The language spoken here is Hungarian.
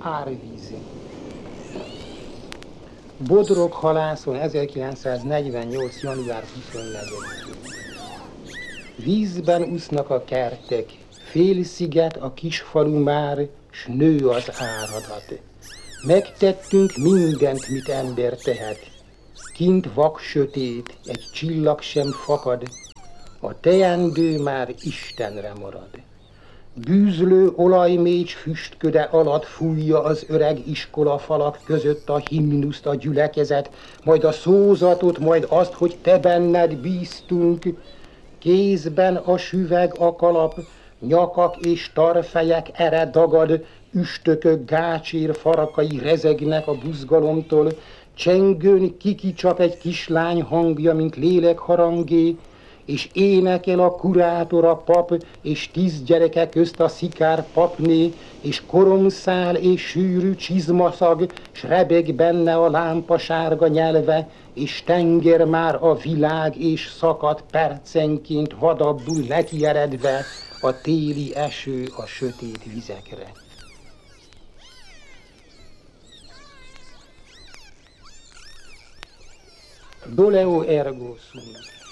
Árvíz. Bodrog halászon 1948. január 24-én. Vízben úsznak a kertek, félsziget a kisfalu már, s nő az áradat. Megtettünk mindent, mit ember tehet. Kint vak sötét, egy csillag sem fakad, a teendő már Istenre marad. Bűzlő olajmécs füstköde alatt fújja az öreg iskola falak között a himnuszt a gyülekezet, majd a szózatot, majd azt, hogy te benned bíztunk. Kézben a süveg, a kalap, nyakak és tarfejek ere dagad, üstökök, gácsér farakai rezegnek a buzgalomtól, csengőn kikicsap egy kislány hangja, mint lélek harangé, és énekel a kurátor, a pap, és 10 gyereke közt a szikár papné, és koromszál és sűrű csizmaszag, s rebeg benne a lámpa sárga nyelve, és tenger már a világ, és szakad percenként vadabbul nekieredve a téli eső a sötét vizekre. Doleo ergo sum.